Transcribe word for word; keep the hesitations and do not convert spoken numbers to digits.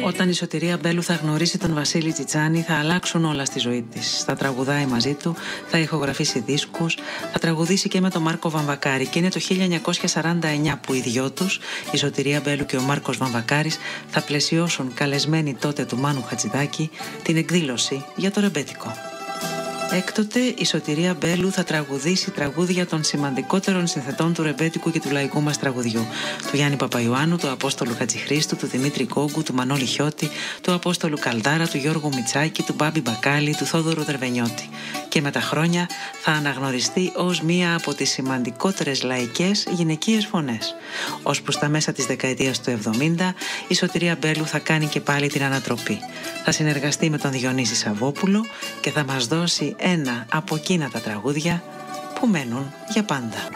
Όταν η Σωτηρία Μπέλου θα γνωρίσει τον Βασίλη Τσιτσάνη, θα αλλάξουν όλα στη ζωή της. Θα τραγουδάει μαζί του, θα ηχογραφήσει δίσκους, θα τραγουδήσει και με τον Μάρκο Βαμβακάρη. Και είναι το χίλια εννιακόσια σαράντα εννιά που οι δυο τους, η Σωτηρία Μπέλου και ο Μάρκος Βαμβακάρης, θα πλαισιώσουν, καλεσμένοι τότε του Μάνου Χατζηδάκη, την εκδήλωση για το ρεμπέτικο. Έκτοτε η Σωτηρία Μπέλου θα τραγουδήσει τραγούδια των σημαντικότερων συνθετών του ρεμπέτικου και του λαϊκού μας τραγουδιού. Του Γιάννη Παπαϊωάννου, του Απόστολου Χατζηχρήστου, του Δημήτρη Κόγκου, του Μανώλη Χιώτη, του Απόστολου Καλδάρα, του Γιώργου Μιτσάκη, του Μπάμπη Μπακάλη, του Θόδωρου Δερβενιώτη. Και με τα χρόνια θα αναγνωριστεί ως μία από τις σημαντικότερες λαϊκές γυναικείες φωνές. Ώσπου στα μέσα της δεκαετίας του εβδομήντα η Σωτηρία Μπέλου θα κάνει και πάλι την ανατροπή. Θα συνεργαστεί με τον Διονύση Σαββόπουλο και θα μας δώσει ένα από εκείνα τα τραγούδια που μένουν για πάντα.